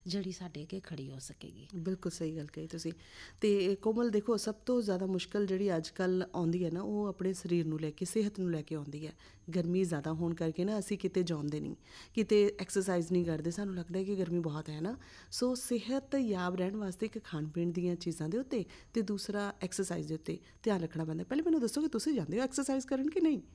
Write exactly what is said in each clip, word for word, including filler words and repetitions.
ਜਿਹੜੀ ਸਾਡੇ ਅੱਗੇ ਖੜੀ ਹੋ ਸਕੇਗੀ। ਬਿਲਕੁਲ ਸਹੀ ਗੱਲ ਕਹੀ ਤੁਸੀਂ। ਅਤੇ ਕੋਮਲ ਦੇਖੋ, ਸਭ ਤੋਂ ਜ਼ਿਆਦਾ ਮੁਸ਼ਕਿਲ ਜਿਹੜੀ ਅੱਜ ਕੱਲ੍ਹ ਆਉਂਦੀ ਹੈ ਨਾ, ਉਹ ਆਪਣੇ ਸਰੀਰ ਨੂੰ ਲੈ ਕੇ, ਸਿਹਤ ਨੂੰ ਲੈ ਕੇ ਆਉਂਦੀ ਹੈ। ਗਰਮੀ ਜ਼ਿਆਦਾ ਹੋਣ ਕਰਕੇ ਨਾ ਅਸੀਂ ਕਿਤੇ ਜਾਂਦੇ ਨਹੀਂ, ਕਿਤੇ ਐਕਸਰਸਾਈਜ਼ ਨਹੀਂ ਕਰਦੇ, ਸਾਨੂੰ ਲੱਗਦਾ ਕਿ ਗਰਮੀ ਬਹੁਤ ਹੈ ਨਾ। ਸੋ ਸਿਹਤ ਯਾਬ ਰਹਿਣ ਵਾਸਤੇ ਇੱਕ ਖਾਣ ਪੀਣ ਦੀਆਂ ਚੀਜ਼ਾਂ ਦੇ ਉੱਤੇ ਅਤੇ ਦੂਸਰਾ ਐਕਸਰਸਾਈਜ਼ ਦੇ ਉੱਤੇ ਧਿਆਨ ਰੱਖਣਾ ਪੈਂਦਾ। ਪਹਿਲੇ ਮੈਨੂੰ ਦੱਸੋ ਕਿ ਤੁਸੀਂ ਜਾਂਦੇ ਹੋ ਐਕਸਰਸਾਈਜ਼ ਕਰਨ ਕਿ ਨਹੀਂ?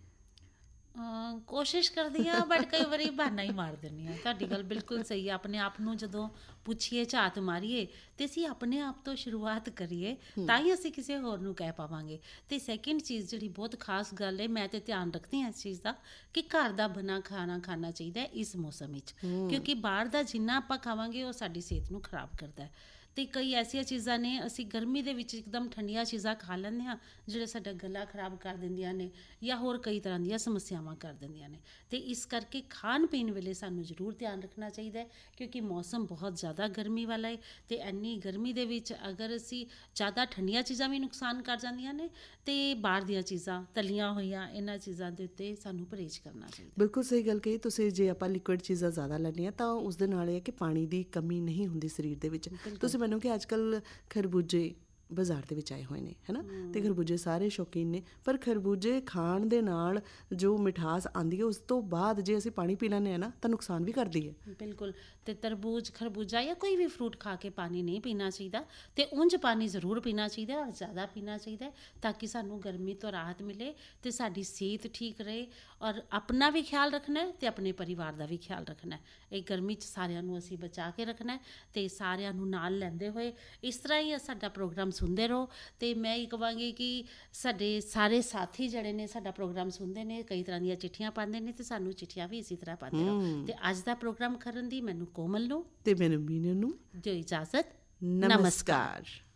ਕੋਸ਼ਿਸ਼ ਕਰਦੀ ਹਾਂ, ਬਟ ਕਈ ਵਾਰੀ ਬਹਾਨਾ ਹੀ ਮਾਰ ਦਿੰਦੀ ਹਾਂ। ਤੁਹਾਡੀ ਗੱਲ ਬਿਲਕੁਲ ਸਹੀ ਹੈ। ਆਪਣੇ ਆਪ ਨੂੰ ਜਦੋਂ ਪੁੱਛੀਏ, ਝਾਤ ਮਾਰੀਏ, ਅਤੇ ਅਸੀਂ ਆਪਣੇ ਆਪ ਤੋਂ ਸ਼ੁਰੂਆਤ ਕਰੀਏ, ਤਾਂ ਹੀ ਅਸੀਂ ਕਿਸੇ ਹੋਰ ਨੂੰ ਕਹਿ ਪਾਵਾਂਗੇ। ਅਤੇ ਸੈਕਿੰਡ ਚੀਜ਼ ਜਿਹੜੀ ਬਹੁਤ ਖਾਸ ਗੱਲ ਹੈ, ਮੈਂ ਤਾਂ ਧਿਆਨ ਰੱਖਦੀ ਹਾਂ ਇਸ ਚੀਜ਼ ਦਾ, ਕਿ ਘਰ ਦਾ ਬਣਾ ਖਾਣਾ ਖਾਣਾ ਚਾਹੀਦਾ ਇਸ ਮੌਸਮ ਵਿੱਚ, ਕਿਉਂਕਿ ਬਾਹਰ ਦਾ ਜਿੰਨਾ ਆਪਾਂ ਖਾਵਾਂਗੇ ਉਹ ਸਾਡੀ ਸਿਹਤ ਨੂੰ ਖਰਾਬ ਕਰਦਾ। ਅਤੇ ਕਈ ਐਸੀਆਂ ਚੀਜ਼ਾਂ ਨੇ, ਅਸੀਂ ਗਰਮੀ ਦੇ ਵਿੱਚ ਇੱਕਦਮ ਠੰਡੀਆਂ ਚੀਜ਼ਾਂ ਖਾ ਲੈਂਦੇ ਹਾਂ, ਜਿਹੜੇ ਸਾਡਾ ਗਲਾ ਖਰਾਬ ਕਰ ਦਿੰਦੀਆਂ ਨੇ ਜਾਂ ਹੋਰ ਕਈ ਤਰ੍ਹਾਂ ਦੀਆਂ ਸਮੱਸਿਆਵਾਂ ਕਰ ਦਿੰਦੀਆਂ ਨੇ। ਅਤੇ ਇਸ ਕਰਕੇ ਖਾਣ ਪੀਣ ਵੇਲੇ ਸਾਨੂੰ ਜ਼ਰੂਰ ਧਿਆਨ ਰੱਖਣਾ ਚਾਹੀਦਾ ਹੈ, ਕਿਉਂਕਿ ਮੌਸਮ ਬਹੁਤ ਜ਼ਿਆਦਾ ਗਰਮੀ ਵਾਲਾ ਹੈ। ਅਤੇ ਇੰਨੀ ਗਰਮੀ ਦੇ ਵਿੱਚ ਅਗਰ ਅਸੀਂ ਜ਼ਿਆਦਾ ਠੰਡੀਆਂ ਚੀਜ਼ਾਂ ਵੀ ਨੁਕਸਾਨ ਕਰ ਜਾਂਦੀਆਂ ਨੇ, ਅਤੇ ਬਾਹਰ ਦੀਆਂ ਚੀਜ਼ਾਂ, ਤਲੀਆਂ ਹੋਈਆਂ, ਇਹਨਾਂ ਚੀਜ਼ਾਂ ਦੇ ਉੱਤੇ ਸਾਨੂੰ ਪਰਹੇਜ਼ ਕਰਨਾ ਚਾਹੀਦਾ। ਬਿਲਕੁਲ ਸਹੀ ਗੱਲ ਕਹੀ ਤੁਸੀਂ। ਜੇ ਆਪਾਂ ਲਿਕੁਇਡ ਚੀਜ਼ਾਂ ਜ਼ਿਆਦਾ ਲੈਂਦੇ ਹਾਂ ਤਾਂ ਉਸ ਦੇ ਨਾਲ ਇਹ ਹੈ ਕਿ ਪਾਣੀ ਦੀ ਕਮੀ ਨਹੀਂ ਹੁੰਦੀ ਸਰੀਰ ਦੇ ਵਿੱਚ। ਤੁਸੀਂ ਮੈਨੂੰ ਕਿ ਅੱਜ ਕੱਲ੍ਹ ਖਰਬੂਜੇ ਬਾਜ਼ਾਰ ਦੇ ਵਿੱਚ ਆਏ ਹੋਏ ਨੇ, ਹੈ ਨਾ, ਅਤੇ ਖਰਬੂਜੇ ਸਾਰੇ ਸ਼ੌਕੀਨ ਨੇ, ਪਰ ਖਰਬੂਜੇ ਖਾਣ ਦੇ ਨਾਲ ਜੋ ਮਿਠਾਸ ਆਉਂਦੀ ਹੈ, ਉਸ ਤੋਂ ਬਾਅਦ ਜੇ ਅਸੀਂ ਪਾਣੀ ਪੀ ਲੈਂਦੇ ਹਾਂ ਨਾ, ਤਾਂ ਨੁਕਸਾਨ ਵੀ ਕਰਦੀ ਹੈ। ਬਿਲਕੁਲ। ਅਤੇ ਤਰਬੂਜ, ਖਰਬੂਜਾ ਜਾਂ ਕੋਈ ਵੀ ਫਰੂਟ ਖਾ ਕੇ ਪਾਣੀ ਨਹੀਂ ਪੀਣਾ ਚਾਹੀਦਾ, ਅਤੇ ਉਂਝ ਪਾਣੀ ਜ਼ਰੂਰ ਪੀਣਾ ਚਾਹੀਦਾ, ਔਰ ਜ਼ਿਆਦਾ ਪੀਣਾ ਚਾਹੀਦਾ, ਤਾਂ ਕਿ ਸਾਨੂੰ ਗਰਮੀ ਤੋਂ ਰਾਹਤ ਮਿਲੇ ਅਤੇ ਸਾਡੀ ਸਿਹਤ ਠੀਕ ਰਹੇ। ਔਰ ਆਪਣਾ ਵੀ ਖਿਆਲ ਰੱਖਣਾ ਅਤੇ ਆਪਣੇ ਪਰਿਵਾਰ ਦਾ ਵੀ ਖਿਆਲ ਰੱਖਣਾ। ਇਹ ਗਰਮੀ 'ਚ ਸਾਰਿਆਂ ਨੂੰ ਅਸੀਂ ਬਚਾ ਕੇ ਰੱਖਣਾ, ਅਤੇ ਸਾਰਿਆਂ ਨੂੰ ਨਾਲ ਲੈਂਦੇ ਹੋਏ ਇਸ ਤਰ੍ਹਾਂ ਹੀ ਸਾਡਾ ਪ੍ਰੋਗਰਾਮ ਸੁਣਦੇ ਰਹੋ। ਅਤੇ ਮੈਂ ਇਹ ਕਹਾਂਗੀ ਕਿ ਸਾਡੇ ਸਾਰੇ ਸਾਥੀ ਜਿਹੜੇ ਨੇ ਸਾਡਾ ਪ੍ਰੋਗਰਾਮ ਸੁਣਦੇ ਨੇ, ਕਈ ਤਰ੍ਹਾਂ ਦੀਆਂ ਚਿੱਠੀਆਂ ਪਾਉਂਦੇ ਨੇ, ਅਤੇ ਸਾਨੂੰ ਚਿੱਠੀਆਂ ਵੀ ਇਸੇ ਤਰ੍ਹਾਂ ਪਾਉਂਦੇ ਰਹੋ। ਅਤੇ ਅੱਜ ਦਾ ਪ੍ਰੋਗਰਾਮ ਕਰਨ ਦੀ ਮੈਨੂੰ ਕੋਮਲ ਨੂੰ ਅਤੇ ਮੈਨੂੰ ਮੀਨੂ ਨੂੰ ਦਿਓ ਇਜਾਜ਼ਤ। ਨਮਸਕਾਰ।